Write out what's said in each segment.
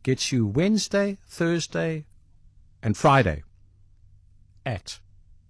gets you Wednesday, Thursday, and Friday at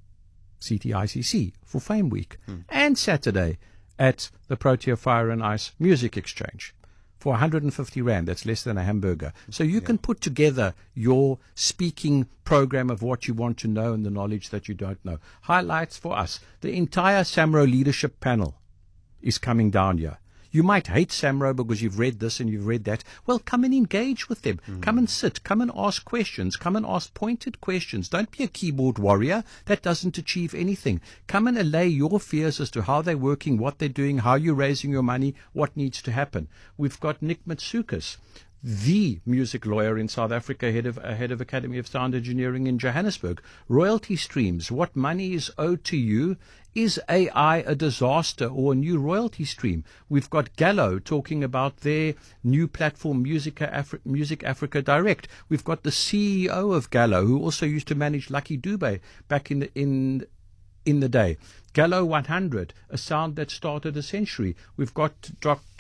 CTICC for Fame Week, and Saturday at the Protea Fire and Ice Music Exchange for 150 Rand. That's less than a hamburger. So you can put together your speaking program of what you want to know and the knowledge that you don't know. Highlights for us. The entire SAMRO leadership panel is coming down here. You might hate SAMRO because you've read this and you've read that. Well, come and engage with them. Come and sit. Come and ask questions. Come and ask pointed questions. Don't be a keyboard warrior. That doesn't achieve anything. Come and allay your fears as to how they're working, what they're doing, how you're raising your money, what needs to happen. We've got Nick Matsoukas, the music lawyer in South Africa, head of Academy of Sound Engineering in Johannesburg. Royalty streams, what money is owed to you. Is AI a disaster or a new royalty stream? We've got Gallo talking about their new platform, Music Africa Direct. We've got the CEO of Gallo, who also used to manage Lucky Dube back in the day. Gallo 100, a sound that started a century. We've got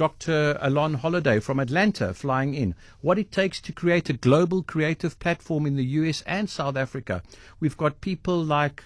Dr. Alon Holiday from Atlanta flying in. What it takes to create a global creative platform in the US and South Africa. We've got people like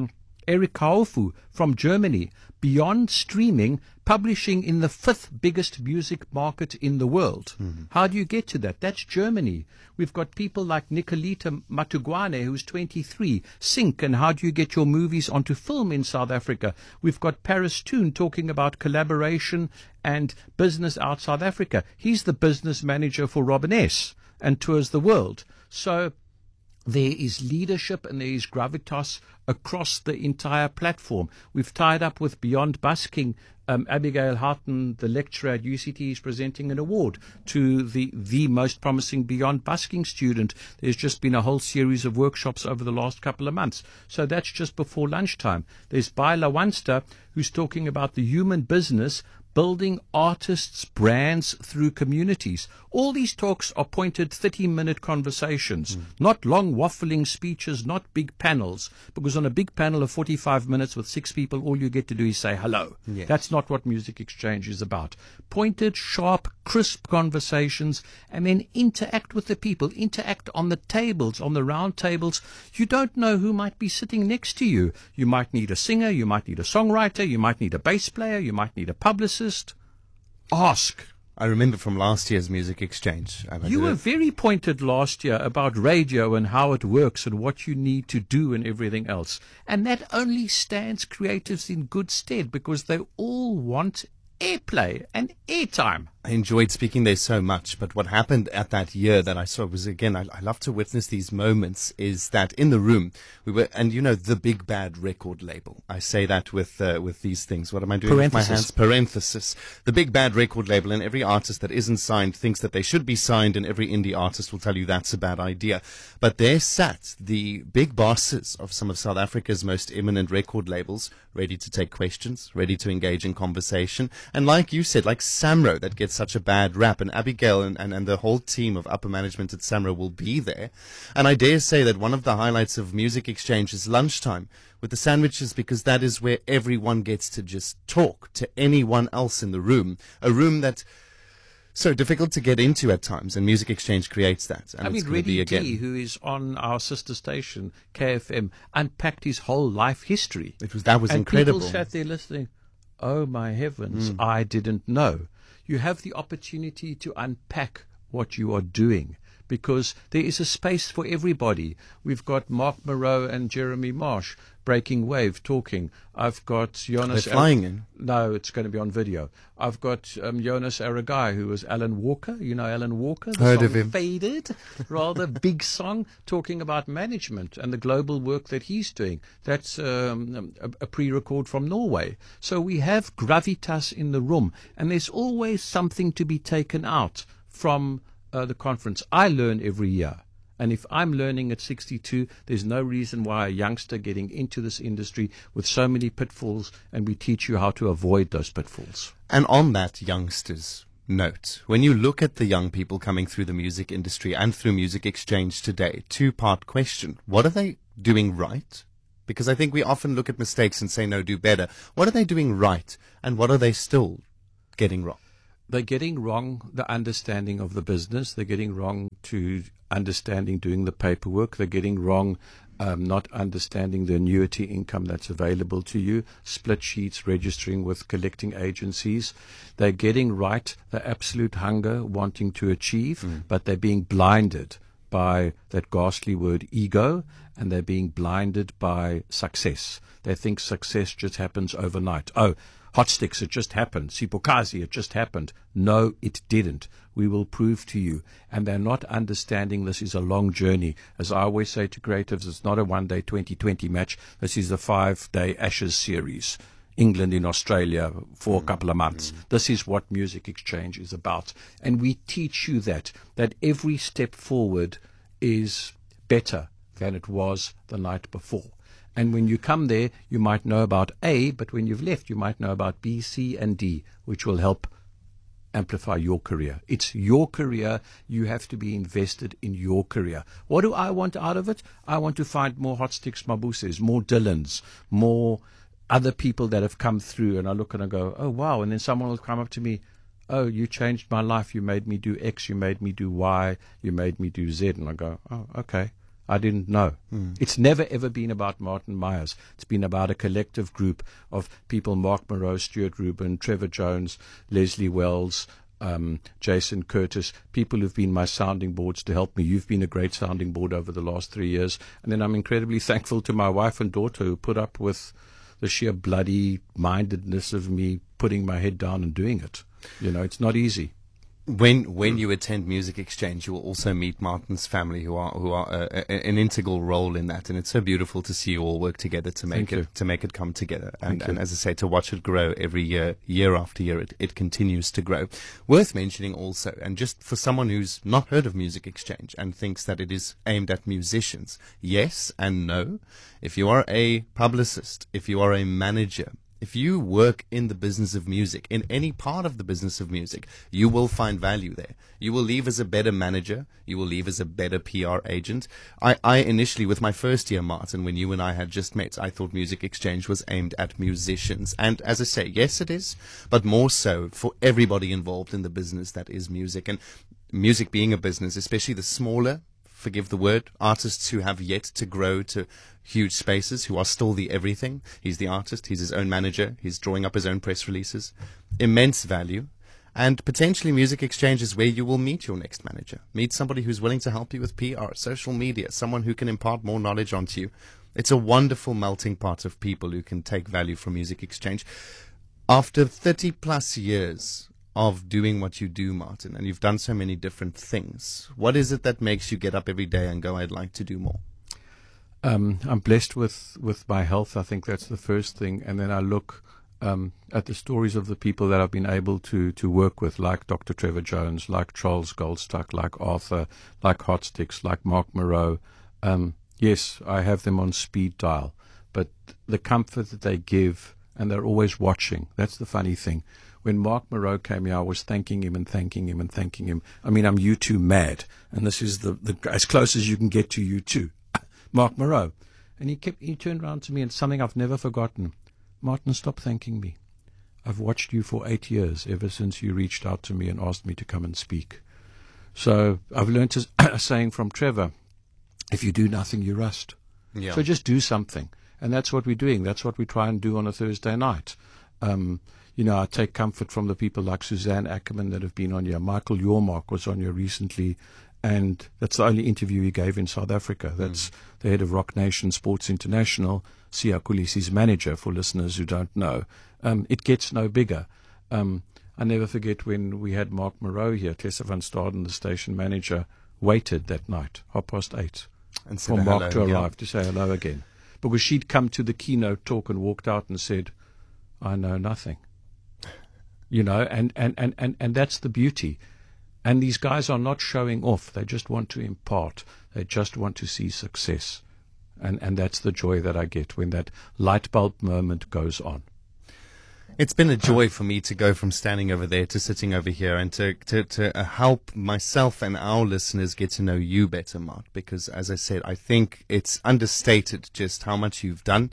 Eric Kaofu from Germany, beyond streaming, publishing in the 5th biggest music market in the world. How do you get to that? That's Germany. We've got people like Nicolita Matugwane, who's 23, Sync, and how do you get your movies onto film in South Africa? We've got Paris Toon talking about collaboration and business out South Africa. He's the business manager for Robin S. and tours the world. So there is leadership and there is gravitas across the entire platform. We've tied up with Beyond Busking. Abigail Houghton, the lecturer at UCT, is presenting an award to the most promising Beyond Busking student. There's just been a whole series of workshops over the last couple of months. So that's just before lunchtime. There's Baila Wanster, who's talking about the human business, building artists' brands through communities. All these talks are pointed 30-minute conversations, not long waffling speeches, not big panels, because on a big panel of 45 minutes with 6 people, all you get to do is say hello. Yes. That's not what Music Exchange is about. Pointed, sharp, crisp conversations, and then interact with the people, interact on the tables, on the round tables. You don't know who might be sitting next to you. You might need a singer, you might need a songwriter, you might need a bass player, you might need a publicist. Ask. I remember from last year's Music Exchange. You were very pointed last year about radio and how it works and what you need to do and everything else. And that only stands creatives in good stead because they all want airplay and airtime. I enjoyed speaking there so much, but what happened at that year that I saw was, again, I love to witness these moments, is that in the room we were, and you know, the big bad record label. I say that with these things. What am I doing with my hands? Parenthesis. The big bad record label, and every artist that isn't signed thinks that they should be signed, and every indie artist will tell you that's a bad idea. But there sat the big bosses of some of South Africa's most eminent record labels, ready to take questions, ready to engage in conversation. And like you said, like SAMRO, that gets such a bad rap, and Abigail and the whole team of upper management at SAMRO will be there. And I dare say that one of the highlights of Music Exchange is lunchtime with the sandwiches, because that is where everyone gets to just talk to anyone else in the room, a room that's so difficult to get into at times, and Music Exchange creates that. And I mean, Reddy D, who is on our sister station, KFM, unpacked his whole life history. That was incredible. People sat there listening. Oh, my heavens, I didn't know. You have the opportunity to unpack what you are doing because there is a space for everybody. We've got Mark Moreau and Jeremy Marsh, Breaking Wave, talking. I've got Jonas... They're flying in. No, it's going to be on video. I've got Jonas Aragai, who was Alan Walker. You know Alan Walker? The Heard song of him. Faded, rather big song, talking about management and the global work that he's doing. That's a pre-record from Norway. So we have gravitas in the room, and there's always something to be taken out from the conference. I learn every year. And if I'm learning at 62, there's no reason why a youngster getting into this industry with so many pitfalls, and we teach you how to avoid those pitfalls. And on that youngsters note, when you look at the young people coming through the music industry and through Music Exchange today, 2-part question. What are they doing right? Because I think we often look at mistakes and say, no, do better. What are they doing right? And what are they still getting wrong? They're getting wrong the understanding of the business. They're getting wrong to understanding doing the paperwork. They're getting wrong not understanding the annuity income that's available to you, split sheets, registering with collecting agencies. They're getting right the absolute hunger wanting to achieve, but they're being blinded by that ghastly word ego, and they're being blinded by success. They think success just happens overnight. Oh, hot sticks, it just happened. Sipokazi, it just happened. No, it didn't. We will prove to you. And they're not understanding this is a long journey. As I always say to creatives, it's not a one-day 2020 match. This is a 5-day Ashes series. England in Australia for a couple of months. This is what Music Exchange is about. And we teach you that every step forward is better than it was the night before. And when you come there, you might know about A, but when you've left, you might know about B, C, and D, which will help amplify your career. It's your career. You have to be invested in your career. What do I want out of it? I want to find more Hot Sticks Mabuses, more Dylans, more other people that have come through. And I look and I go, oh, wow. And then someone will come up to me, oh, you changed my life. You made me do X. You made me do Y. You made me do Z. And I go, oh, okay. I didn't know. It's never, ever been about Martin Myers. It's been about a collective group of people, Mark Moreau, Stuart Rubin, Trevor Jones, Leslie Wells, Jason Curtis, people who've been my sounding boards to help me. You've been a great sounding board over the last 3 years. And then I'm incredibly thankful to my wife and daughter who put up with the sheer bloody mindedness of me putting my head down and doing it. You know, it's not easy. When you attend Music Exchange, you will also meet Martin's family, who are an integral role in that, and it's so beautiful to see you all work together to make it come together. And as I say, to watch it grow every year after year, it continues to grow. Worth mentioning also, and just for someone who's not heard of Music Exchange and thinks that it is aimed at musicians, yes and no. If you are a publicist, if you are a manager, if you work in the business of music, in any part of the business of music, you will find value there. You will leave as a better manager. You will leave as a better PR agent. I initially, with my first year, Martin, when you and I had just met, I thought Music Exchange was aimed at musicians. And as I say, yes, it is, but more so for everybody involved in the business that is music. And music being a business, especially the smaller, forgive the word, artists who have yet to grow to huge spaces, who are still the everything. He's the artist, he's his own manager, he's drawing up his own press releases. Immense value. And potentially Music Exchange is where you will meet your next manager. Meet somebody who's willing to help you with PR, social media, someone who can impart more knowledge onto you. It's a wonderful melting pot of people who can take value from Music Exchange. After 30 plus years of doing what you do, Martin, and you've done so many different things, what is it that makes you get up every day and go, I'd like to do more? I'm blessed with my health. I think that's the first thing. And then I look at the stories of the people that I've been able to work with, like Dr. Trevor Jones, like Charles Goldstuck, like Arthur, like Hot Sticks, like Mark Moreau. Yes, I have them on speed dial, but the comfort that they give, and they're always watching. That's the funny thing. When Mark Moreau came here, I was thanking him and thanking him and thanking him. I mean, I'm U2 mad, and this is the as close as you can get to U2. Mark Moreau. And he turned around to me, and something I've never forgotten. Martin, stop thanking me. I've watched you for 8 years, ever since you reached out to me and asked me to come and speak. So I've learned a saying from Trevor, if you do nothing, you rust. Yeah. So just do something. And that's what we're doing. That's what we try and do on a Thursday night. You know, I take comfort from the people like Suzanne Ackerman that have been on here. Michael Yormark was on here recently, and that's the only interview he gave in South Africa. That's the head of Rock Nation Sports International, Siya Kolisi's manager, for listeners who don't know. It gets no bigger. I never forget when we had Mark Moreau here, Tessa van Staden, the station manager, waited that night, 8:30, And for Mark to arrive to say hello again. Because she'd come to the keynote talk and walked out and said, I know nothing. You know, and that's the beauty. And these guys are not showing off. They just want to impart. They just want to see success. And that's the joy that I get when that light bulb moment goes on. It's been a joy for me to go from standing over there to sitting over here and to help myself and our listeners get to know you better, Mark, because as I said, I think it's understated just how much you've done.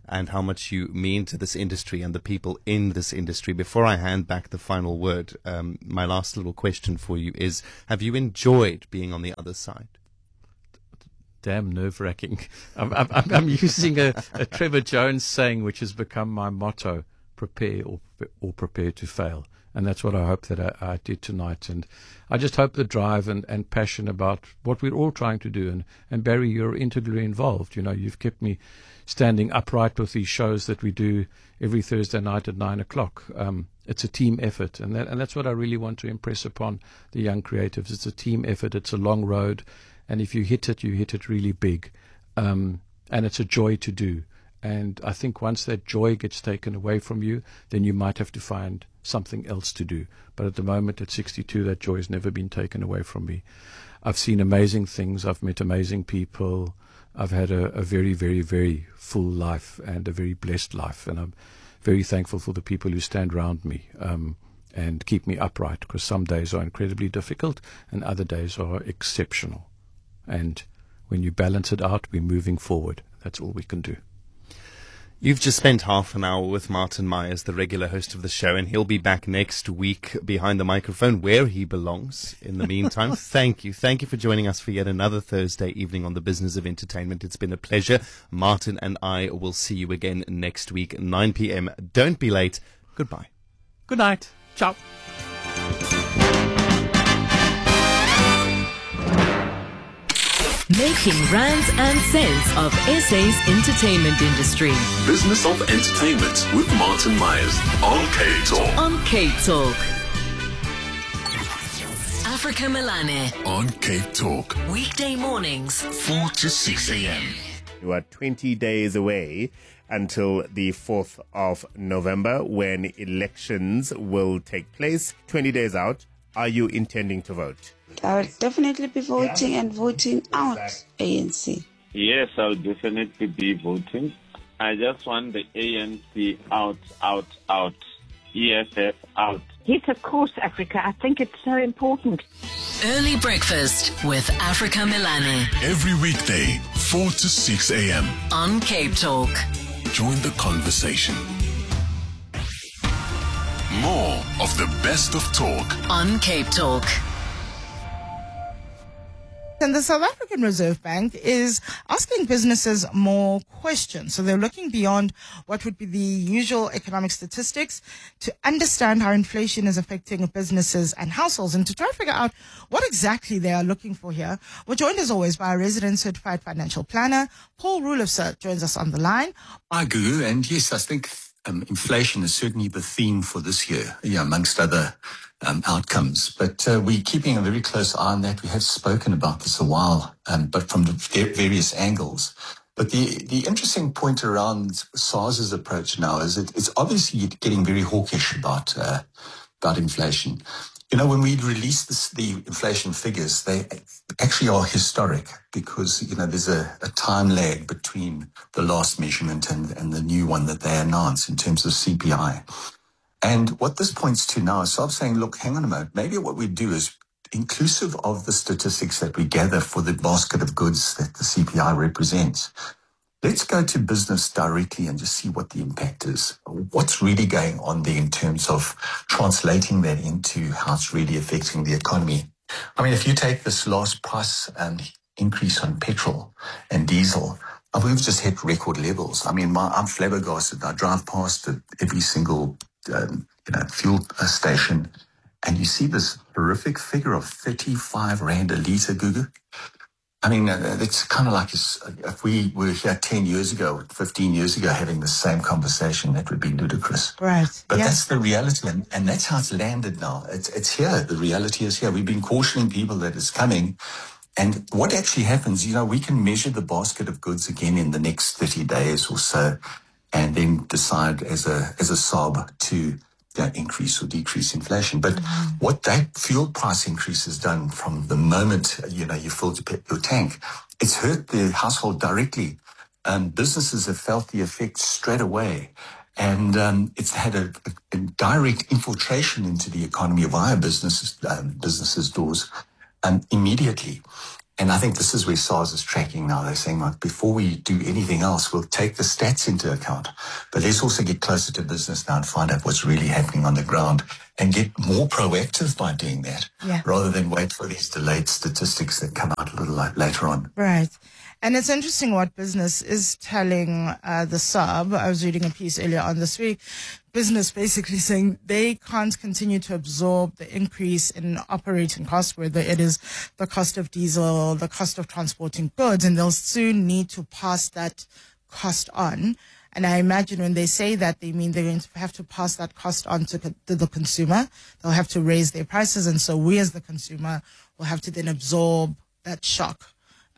and how much you mean to this industry and the people in this industry. Before I hand back the final word, my last little question for you is, have you enjoyed being on the other side? Damn nerve-wracking. I'm using a Trevor Jones saying, which has become my motto: prepare or prepare to fail. And that's what I hope that I did tonight. And I just hope the drive and passion about what we're all trying to do. And Barry, you're integrally involved. You know, you've kept me standing upright with these shows that we do every Thursday night at 9 o'clock. It's a team effort. And that's what I really want to impress upon the young creatives. It's a team effort. It's a long road. And if you hit it really big. And it's a joy to do. And I think once that joy gets taken away from you, then you might have to find something else to do. But at the moment, at 62, that joy has never been taken away from me. I've seen amazing things. I've met amazing people. I've had a very, very, very full life and a very blessed life. And I'm very thankful for the people who stand around me and keep me upright, because some days are incredibly difficult and other days are exceptional. And when you balance it out, we're moving forward. That's all we can do. You've just spent half an hour with Martin Myers, the regular host of the show, and he'll be back next week behind the microphone where he belongs. In the meantime, thank you. Thank you for joining us for yet another Thursday evening on the Business of Entertainment. It's been a pleasure. Martin and I will see you again next week, 9 p.m. Don't be late. Goodbye. Good night. Ciao. Making rands and cents of SA's entertainment industry. Business of Entertainment with Martin Myers on K-Talk. On K-Talk. Africa Melane. On K-Talk. Weekday mornings, 4 to 6 a.m. You are 20 days away until the 4th of November when elections will take place. 20 days out. Are you intending to vote? I would definitely be voting and voting out ANC. Yes, I'll definitely be voting. I just want the ANC out, out, out. EFF out. Yes, of course, Africa. I think it's so important. Early breakfast with Africa Melane. Every weekday, 4 to 6 a.m. On Cape Talk. Join the conversation. More of the best of talk. On Cape Talk. And the South African Reserve Bank is asking businesses more questions. So they're looking beyond what would be the usual economic statistics to understand how inflation is affecting businesses and households. And to try to figure out what exactly they are looking for here, we're joined as always by a resident certified financial planner. Paul Roelofse joins us on the line. Hi, Gugu. And yes, I think inflation is certainly the theme for this year, amongst other outcomes. But we're keeping a very close eye on that. We have spoken about this a while, but from the various angles. But the interesting point around SARS's approach now is it's obviously getting very hawkish about inflation. You know, when we release the inflation figures, they actually are historic because, there's a time lag between the last measurement and the new one that they announce in terms of CPI. And what this points to now is sort of saying, look, hang on a moment. Maybe what we do is, inclusive of the statistics that we gather for the basket of goods that the CPI represents, let's go to business directly and just see what the impact is. What's really going on there in terms of translating that into how it's really affecting the economy. I mean, if you take this last price increase on petrol and diesel, we've just hit record levels. I mean, I'm flabbergasted. I drive past every single fuel station, and you see this horrific figure of 35 Rand a litre, Gugu. I mean, it's kind of like if we were here 10 years ago, 15 years ago, having the same conversation, that would be ludicrous. Right. But that's the reality, and that's how it's landed now. It's here. The reality is here. We've been cautioning people that it's coming. And what actually happens, we can measure the basket of goods again in the next 30 days or so, and then decide as a SARB to increase or decrease inflation. But what that fuel price increase has done from the moment, you filled your tank, it's hurt the household directly. Businesses have felt the effect straight away. And it's had a direct infiltration into the economy via businesses' doors immediately. And I think this is where SARS is tracking now. They're saying, like, before we do anything else, we'll take the stats into account. But let's also get closer to business now and find out what's really happening on the ground and get more proactive by doing that, rather than wait for these delayed statistics that come out a little later on. Right. And it's interesting what business is telling the SARB. I was reading a piece earlier on this week. Business basically saying they can't continue to absorb the increase in operating costs, whether it is the cost of diesel, the cost of transporting goods, and they'll soon need to pass that cost on. And I imagine when they say that, they mean they're going to have to pass that cost on to the consumer. They'll have to raise their prices, and so we as the consumer will have to then absorb that shock.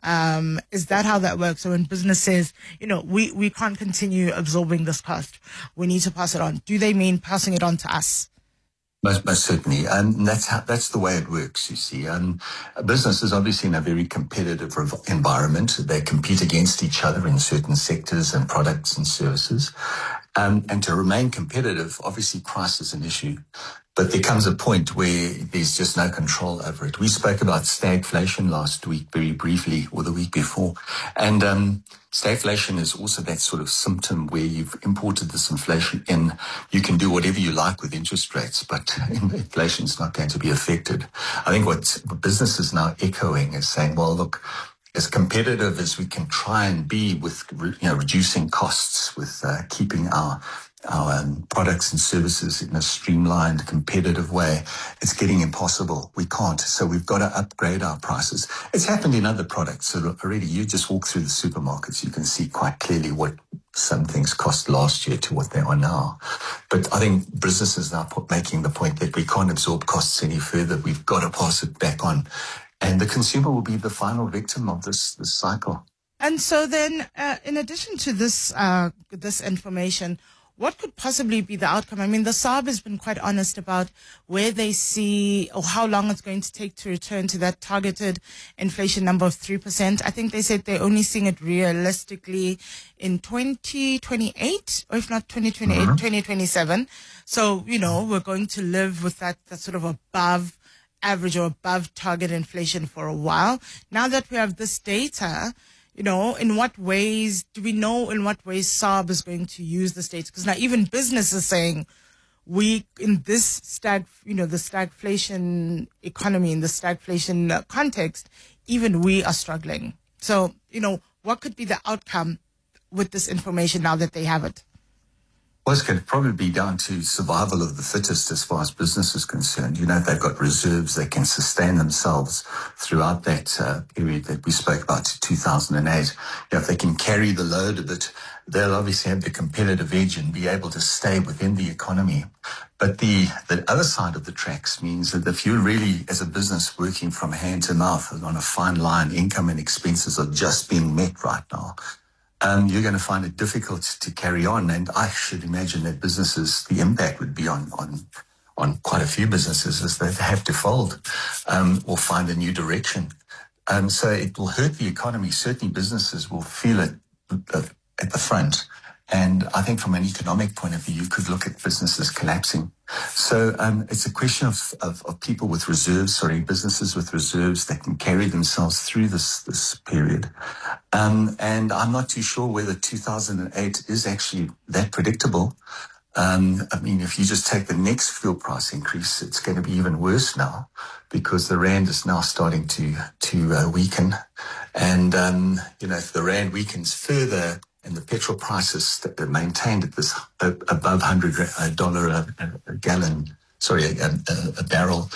Is that how that works? So when business says, we can't continue absorbing this cost, we need to pass it on, do they mean passing it on to us? Most certainly. And that's the way it works, you see. Business is obviously in a very competitive environment. They compete against each other in certain sectors and products and services. And to remain competitive, obviously price is an issue. But there comes a point where there's just no control over it. We spoke about stagflation last week very briefly, or the week before. And stagflation is also that sort of symptom where you've imported this inflation in. You can do whatever you like with interest rates, but inflation is not going to be affected. I think what business is now echoing is saying, well, look, as competitive as we can try and be with, reducing costs, with keeping our products and services in a streamlined, competitive way, it's getting impossible. We can't. So we've got to upgrade our prices. It's happened in other products. So already you just walk through the supermarkets, you can see quite clearly what some things cost last year to what they are now. But I think businesses now making the point that we can't absorb costs any further. We've got to pass it back on. And the consumer will be the final victim of this cycle. And so then, in addition to this information, what could possibly be the outcome? I mean, the SARB has been quite honest about where they see or how long it's going to take to return to that targeted inflation number of 3%. I think they said they're only seeing it realistically in 2028, or if not 2028, 2027. So, we're going to live with that sort of above average or above target inflation for a while. Now that we have this data, in what ways do we know in what ways SARB is going to use this data? Because now even business is saying in this the stagflation economy, in the stagflation context, even we are struggling. So, what could be the outcome with this information now that they have it? Well, it's going to probably be down to survival of the fittest as far as business is concerned. They've got reserves, they can sustain themselves throughout that period that we spoke about to 2008. If they can carry the load of it, they'll obviously have the competitive edge and be able to stay within the economy. But the other side of the tracks means that if you're really, as a business, working from hand to mouth on a fine line, income and expenses are just being met right now, you're going to find it difficult to carry on. And I should imagine that businesses, the impact would be on quite a few businesses as they have to fold or find a new direction. So it will hurt the economy. Certainly businesses will feel it at the front. And I think from an economic point of view, you could look at businesses collapsing. So it's a question of people with reserves, businesses with reserves that can carry themselves through this period. And I'm not too sure whether 2008 is actually that predictable. If you just take the next fuel price increase, it's going to be even worse now because the rand is now starting to weaken. And, if the rand weakens further, and the petrol prices that are maintained at this above $100 a gallon, a barrel,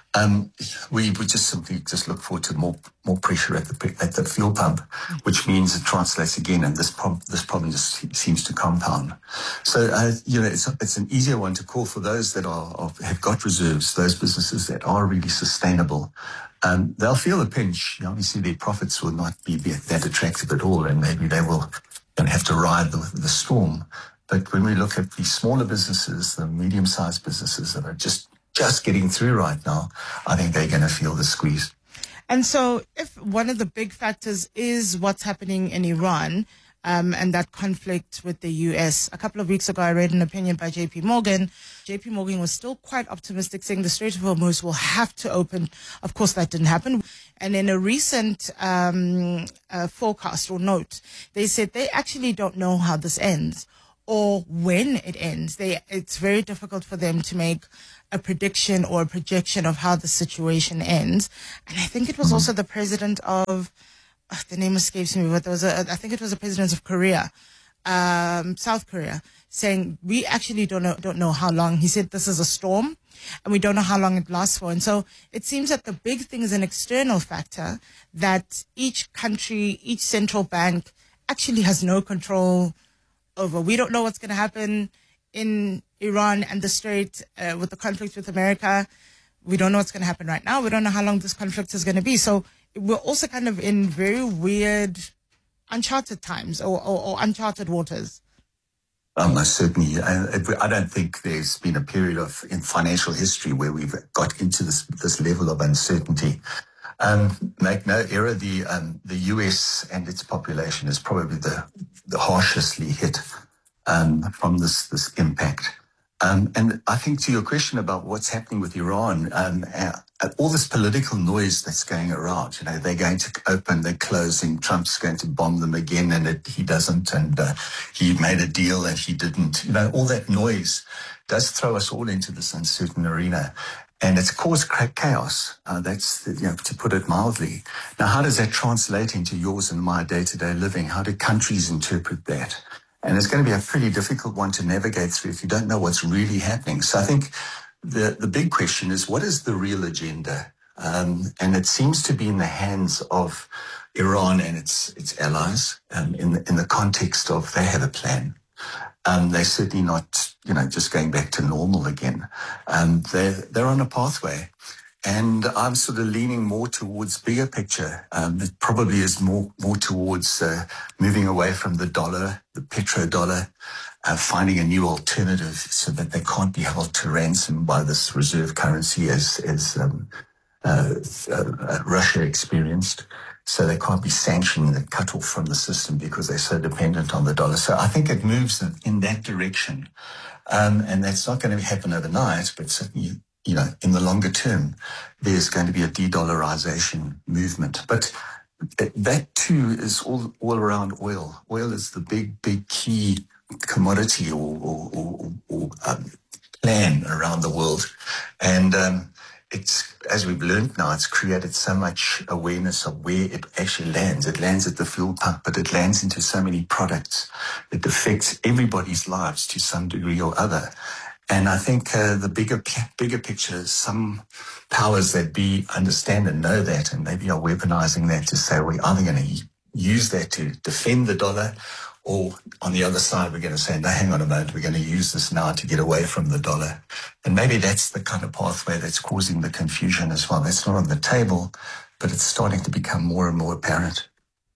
we would just simply look forward to more pressure at the fuel pump, which means it translates again, and this problem just seems to compound. So it's an easier one to call for those that have got reserves, those businesses that are really sustainable. They'll feel the pinch. Obviously, their profits will not be that attractive at all, and maybe they will going to have to ride the storm. But when we look at the smaller businesses, the medium-sized businesses that are just getting through right now, I think they're going to feel the squeeze. And so if one of the big factors is what's happening in Iran, and that conflict with the U.S. A couple of weeks ago, I read an opinion by J.P. Morgan. J.P. Morgan was still quite optimistic, saying the Strait of Hormuz will have to open. Of course, that didn't happen. And in a recent forecast or note, they said they actually don't know how this ends or when it ends. It's very difficult for them to make a prediction or a projection of how the situation ends. And I think it was also the president of, the name escapes me, but I think it was the president of Korea, South Korea, saying we actually don't know how long. He said this is a storm and we don't know how long it lasts for. And so it seems that the big thing is an external factor that each country, each central bank actually has no control over. We don't know what's going to happen in Iran and the Strait with the conflict with America. We don't know what's going to happen right now. We don't know how long this conflict is going to be. So we're also kind of in very weird, uncharted times or uncharted waters. Certainly. I don't think there's been a period in financial history where we've got into this level of uncertainty. Make no error, the US and its population is probably the harshestly hit from this impact. And I think to your question about what's happening with Iran, all this political noise that's going around, they're going to open, they're closing, Trump's going to bomb them again, and he doesn't, and he made a deal and he didn't. All that noise does throw us all into this uncertain arena. And it's caused chaos. That's, to put it mildly. Now, how does that translate into yours and my day-to-day living? How do countries interpret that? And it's going to be a pretty difficult one to navigate through if you don't know what's really happening. So I think the big question is, what is the real agenda? And it seems to be in the hands of Iran and its allies in the context of they have a plan. They're certainly not, just going back to normal again. They're on a pathway. And I'm sort of leaning more towards bigger picture. It probably is more towards moving away from the dollar, the petrodollar, finding a new alternative so that they can't be held to ransom by this reserve currency as Russia experienced. So they can't be sanctioned and cut off from the system because they're so dependent on the dollar. So I think it moves in that direction. And that's not going to happen overnight, but certainly, in the longer term, there's going to be a de-dollarization movement. But that too is all around oil. Oil is the big key commodity or plan around the world. And, it's, as we've learned now, it's created so much awareness of where it actually lands. It lands at the fuel pump, but it lands into so many products. It affects everybody's lives to some degree or other. And I think the bigger picture is some powers that be understand and know that, and maybe are weaponizing that to say we're either going to use that to defend the dollar, or on the other side, we're going to say, no, hang on a moment, we're going to use this now to get away from the dollar. And maybe that's the kind of pathway that's causing the confusion as well. That's not on the table, but it's starting to become more and more apparent.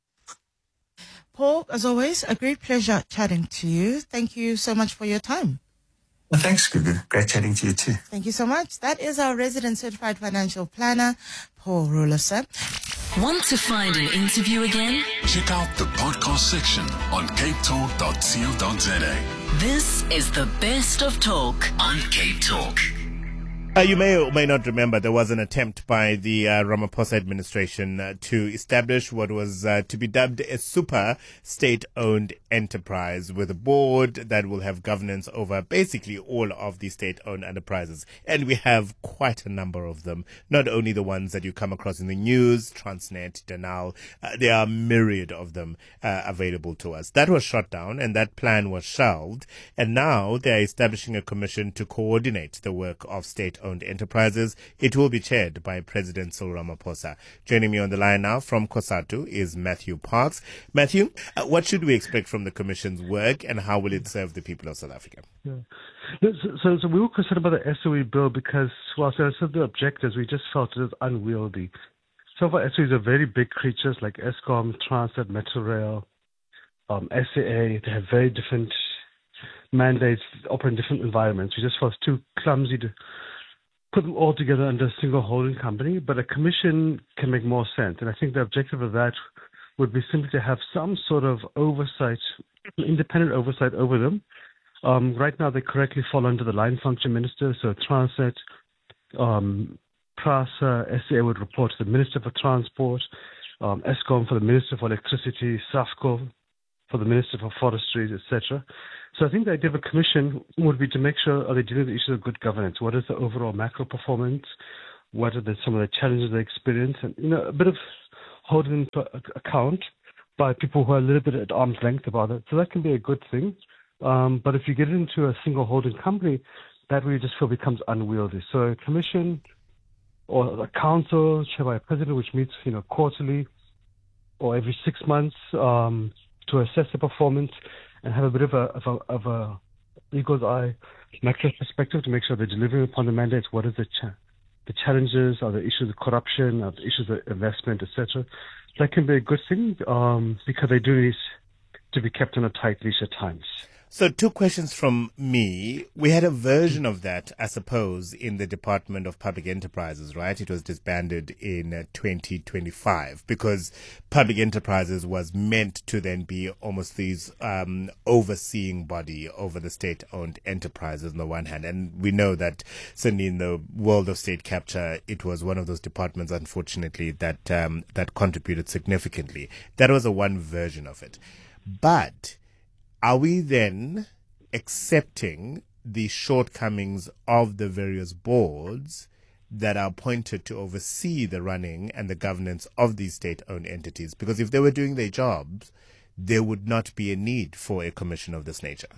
Paul, as always, a great pleasure chatting to you. Thank you so much for your time. Well, thanks, Gugu. Great chatting to you too. Thank you so much. That is our resident certified financial planner, Paul Roelofse. Want to find an interview again? Check out the podcast section on capetalk.co.za. This is the best of talk on Cape Talk. You may or may not remember there was an attempt by the Ramaphosa administration to establish what was to be dubbed a super state-owned enterprise with a board that will have governance over basically all of the state-owned enterprises. And we have quite a number of them, not only the ones that you come across in the news, Transnet, Denal, there are a myriad of them available to us. That was shot down and that plan was shelved. And now they're establishing a commission to coordinate the work of state-owned enterprises. It will be chaired by President Cyril Ramaphosa. Joining me on the line now from COSATU is Matthew Parks. Matthew, what should we expect from the Commission's work and how will it serve the people of South Africa? Yeah. So we were concerned about the SOE bill because, whilst there are certain objectives, we just felt it was unwieldy. Some of our SOEs are very big creatures like Eskom, Transnet, Metrorail, SAA. They have very different mandates, operate in different environments. We just felt it's too clumsy to put them all together under a single holding company, but a commission can make more sense. And I think the objective of that would be simply to have some sort of oversight, independent oversight over them. Right now, they correctly fall under the line function minister, so Transnet, PRASA, SCA would report to the Minister for Transport, Eskom for the Minister for Electricity, SAFCO for the Minister for Forestry, etc. So I think the idea of a commission would be to make sure, are they dealing with the issues of good governance? What is the overall macro performance? What are some of the challenges they experience? And, a bit of holding into account by people who are a little bit at arm's length about it. So that can be a good thing. But if you get into a single holding company, that really just becomes unwieldy. So a commission or a council chaired by a president, which meets, quarterly or every 6 months, to assess the performance and have a bit of a eagle's eye macro perspective to make sure they're delivering upon the mandates. What is the challenges? Are the issues of corruption? Are the issues of investment, etc.? That can be a good thing because they do need to be kept on a tight leash at times. So 2 questions from me. We had a version of that, I suppose, in the Department of Public Enterprises, right? It was disbanded in 2025 because Public Enterprises was meant to then be almost these overseeing body over the state-owned enterprises on the one hand. And we know that certainly in the world of state capture, it was one of those departments, unfortunately, that that contributed significantly. That was one version of it. But are we then accepting the shortcomings of the various boards that are appointed to oversee the running and the governance of these state-owned entities? Because if they were doing their jobs, there would not be a need for a commission of this nature.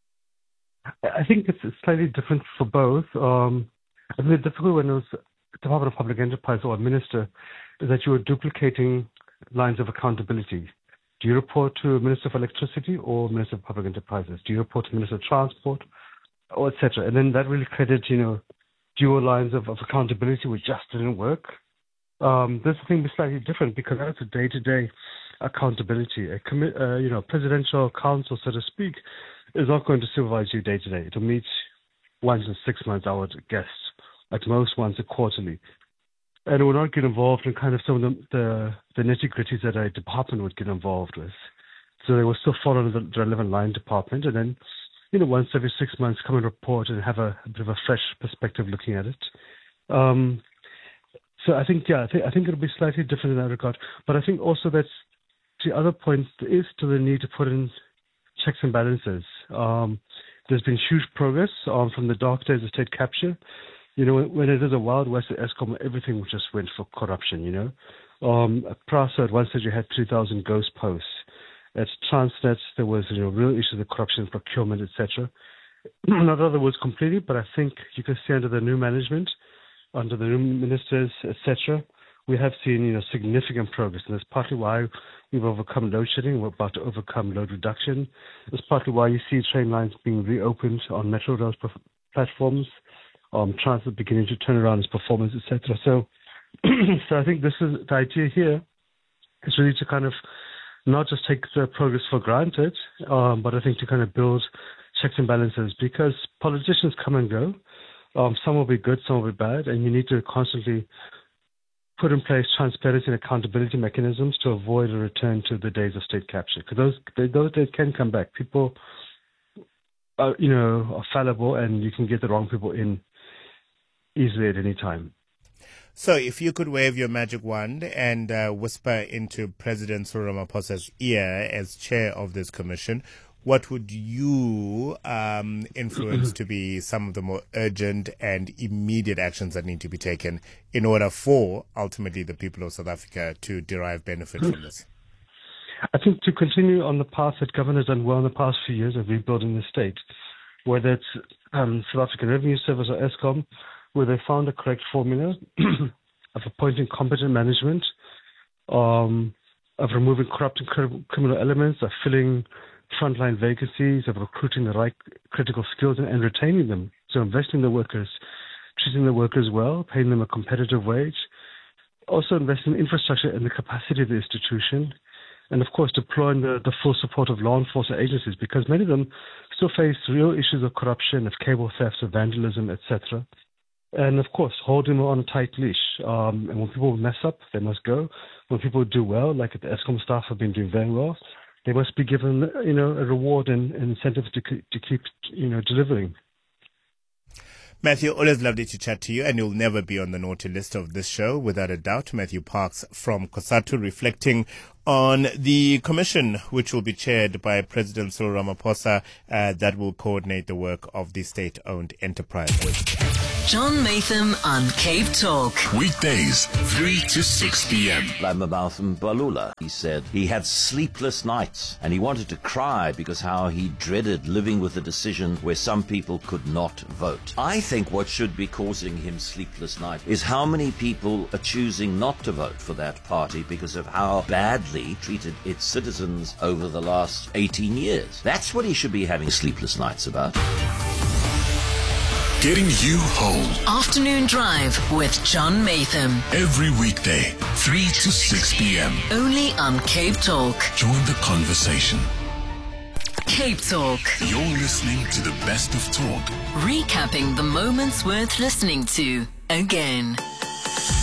I think it's slightly different for both. I think the difficult when it was Department of Public Enterprise or a minister is that you were duplicating lines of accountability. Do you report to Minister for Electricity or Minister of Public Enterprises? Do you report to Minister of Transport, or etc.? And then that really created, dual lines of accountability, which just didn't work. This thing is slightly different because that's a day-to-day accountability. A presidential council, so to speak, is not going to supervise you day-to-day. It'll meet once in 6 months, I would guess, at most once a quarterly. And it would not get involved in kind of some of the nitty-gritties that a department would get involved with. So they will still follow the relevant line department, and then, once every 6 months come and report and have a bit of a fresh perspective looking at it. So I think, I think it'll be slightly different in that regard. But I think also that's the other point is still the need to put in checks and balances. There's been huge progress from the dark days of state capture. When it is a Wild West at Eskom, everything just went for corruption, At PRASA, at one stage, you had 3,000 ghost posts. At Transnet, there was, real issues of corruption, procurement, etc. Not other words completely, but I think you can see under the new management, under the new ministers, etc., we have seen, significant progress. And that's partly why we've overcome load shedding. We're about to overcome load reduction. That's partly why you see train lines being reopened on Metro Rail's platforms. Transit beginning to turn around its performance, etc. So I think this is the idea here is really to kind of not just take the progress for granted, but I think to kind of build checks and balances because politicians come and go. Some will be good, some will be bad, and you need to constantly put in place transparency and accountability mechanisms to avoid a return to the days of state capture. Because those days can come back. People are fallible, and you can get the wrong people in easily at any time. So if you could wave your magic wand and whisper into President Cyril Ramaphosa's ear as chair of this commission, what would you influence to be some of the more urgent and immediate actions that need to be taken in order for ultimately the people of South Africa to derive benefit from this? I think to continue on the path that government has done well in the past few years of rebuilding the state, whether it's South African Revenue Service or Eskom, where they found a correct formula of appointing competent management, of removing corrupt and criminal elements, of filling frontline vacancies, of recruiting the right critical skills and retaining them. So investing in the workers, treating the workers well, paying them a competitive wage, also investing in infrastructure and the capacity of the institution, and of course deploying the full support of law enforcement agencies because many of them still face real issues of corruption, of cable thefts, of vandalism, etc. And of course, hold them on a tight leash. And when people mess up, they must go. When people do well, like the Eskom staff have been doing very well, they must be given, a reward and incentives to keep, delivering. Matthew, always lovely to chat to you, and you'll never be on the naughty list of this show, without a doubt. Matthew Parks from COSATU, reflecting on the commission, which will be chaired by President Cyril Ramaphosa, that will coordinate the work of the state-owned enterprises. John Maytham on Cape Talk. Weekdays, 3 to 6 p.m. Malcolm Balula. He said he had sleepless nights and he wanted to cry because how he dreaded living with a decision where some people could not vote. I think what should be causing him sleepless nights is how many people are choosing not to vote for that party because of how badly treated its citizens over the last 18 years. That's what he should be having sleepless nights about. Getting you home. Afternoon Drive with John Maytham. Every weekday, 3 to 6 p.m. Only on Cape Talk. Join the conversation. Cape Talk. You're listening to the best of talk. Recapping the moments worth listening to again.